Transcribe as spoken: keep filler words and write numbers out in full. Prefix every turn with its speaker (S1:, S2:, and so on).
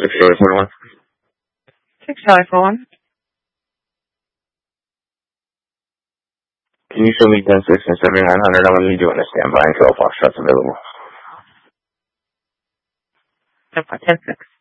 S1: six Charlie forty-one.
S2: six Charlie forty-one.
S1: Can you show me ten six and seventy-nine hundred? I'm going to need you on a standby until Foxtrot's available.
S2: ten six.